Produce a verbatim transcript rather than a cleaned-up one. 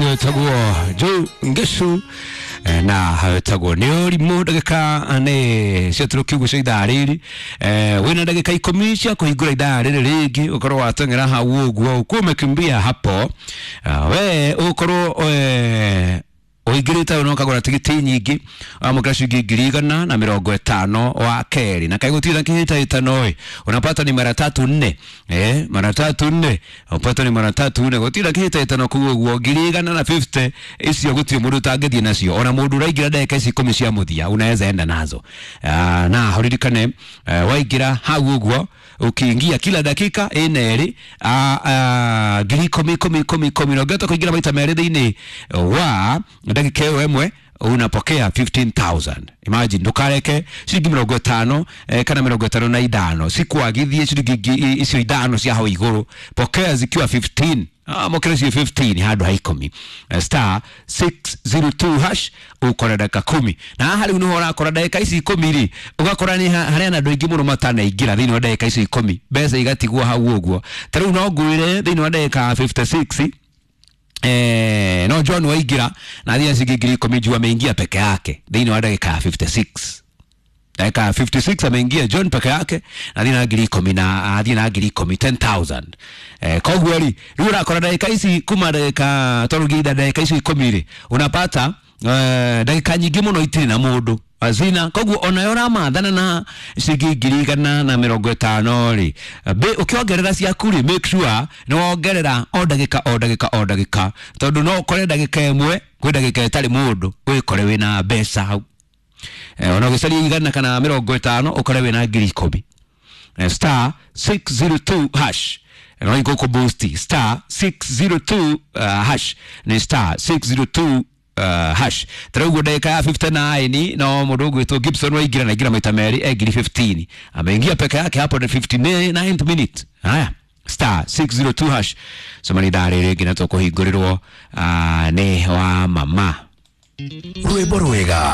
sio taguo jo ngeshu na taguo ni ori mo ndagika ane sio turukiugo cio ithariri eh wina ndagika ikumi cia kuhingura ithariri ringi ukorwo watengera hau uguo ukumekimbia hapo we ukorwo eh oigirita uno kagora tigiti nyingi amukira shilingi ngiri igana na mirongo itano wa keri na kaigutira kihita itano unapata ni mara tatu nne eh mara tatu nne unapata ni mara tatu nne gutira kihita itano kuguo ngiri igana na fifty icio gutire mundu tangethie nacio ona mundu raigira ndeka ici ikumi cia muthia unaweza enda nazo na horirikane waigira hau uguo ukiingia kila dakika ineri a ngiri ikumi ikumi ikumi ikumi no geta kuingira maita meri thiini wa dakika emwe unapokea fifteen thousand. Imagine ndukareke shilingi mirongo itano eh, kana mirongo itano na idano sikuagithie shilingi icio idano cia hau iguru pokea zikiwa fifteen. Ah, mokera cio fifteen hadu haikomi uh, star six zero two hash ukora dakika kumi na hali unuhora kora dakika ici ikumi ri ugakora ni haria na ndu ingi muno matana igira thini wa dakika ici ikumi besa igatigwo hau uguo taru no ngwire thini wa dakika fifty-six eh no John waigira na thia sigigiri ikumi jua ameingia peke yake thini wa dakika fifty-six dakika fifty-six ameingia John peke yake na thina ngiri ikumi na athina ngiri ikumi ten thousand eh kogwo ri rura kora dakika ici kuma dakika torugida dakika ici ikumi ri unapata eh dakika nyingi muno itiri na mundu azina kogwo ona yora mathana na sigigiri igana na mirongo itano ri be ukiongerera ciaku ri make sure ni wongerera o dakika o dakika o dakika tondu no kore dakika emwe kwi dakika itari mundu wikore wina mbeca hau eh ona gicaria igana kana mirongo itano ukore wina ngiri ikumi eh, star six zero two hash no iko boost star six zero two uh, hash ni star six zero two uh, hash tarugo dakika fifty-nine no mudogo wetu Gibson waigira na igira maita meri egiri fifteen ameingia peke yake hapo na fifty-ninth minute haya star six zero two hash somani dare regi na to kuhingurirwo uh, ne wa mama Rwebo rwega